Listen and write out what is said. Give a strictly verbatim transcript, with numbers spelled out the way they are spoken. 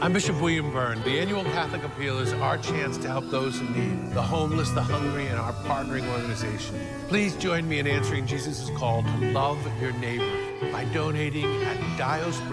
I'm Bishop William Byrne. The annual Catholic Appeal is our chance to help those in need, the homeless, the hungry, and our partnering organization. Please join me in answering Jesus' call to love your neighbor by donating at Dios